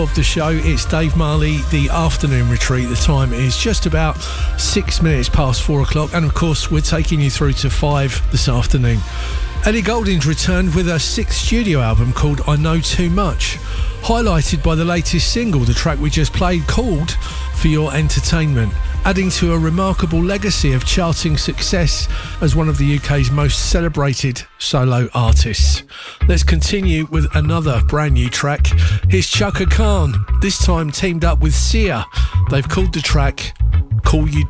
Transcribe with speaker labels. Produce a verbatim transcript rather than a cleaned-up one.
Speaker 1: Of the show, it's Dave Marley, the afternoon retreat. The time is just about six minutes past four o'clock, and of course we're taking you through to five this afternoon. Ellie Goulding's returned with her sixth studio album called I Know Too Much, highlighted by the latest single, the track we just played, called For Your Entertainment, adding to a remarkable legacy of charting success as one of the U K's most celebrated solo artists. Let's continue with another brand new track. Here's Chaka Khan, this time teamed up with Sia. They've called the track Call You